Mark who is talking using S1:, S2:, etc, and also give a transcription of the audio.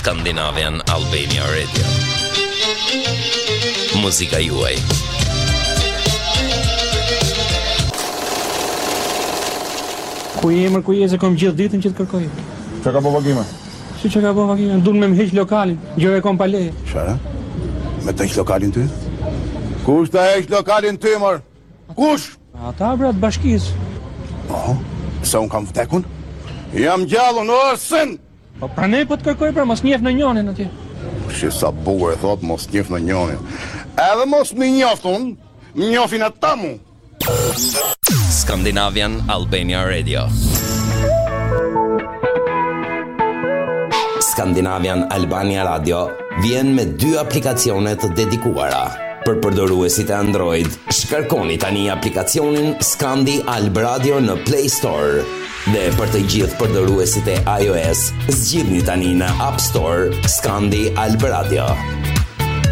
S1: Scandinavian Albania Radio. Muzika juaj.
S2: Ku je se kom gjithë ditën që të kërkoj.
S3: Çka ka bo vagime?
S2: Si që ka bo vagime? Dunë me më heq lokalin, gjëve kom pa leje.
S3: Çfarë? Me të heq lokalin ty? Kush të heq lokalin ty, mor? Kush?
S2: Ata brat bashkisë.
S3: Oh, se unë kam vdekun? Jam gjallun, o sën!
S2: Po pranej po të kërkoj pra, mos njef në njonin atje.
S3: Shi sa bugur e thot, mos njef në njonin. Edhe mos më njoftun, më njofin ata mu.
S1: Scandinavian Albania Radio. Scandinavian Albania Radio vjen me 2 aplikacione të dedikuara. Për përdoruesit e Android, shkarkoni tani aplikacionin Scandi Alb Radio në Play Store. Dhe për të gjithë përdoruesit e iOS, zgjidhni tani në App Store Scandi Alb Radio.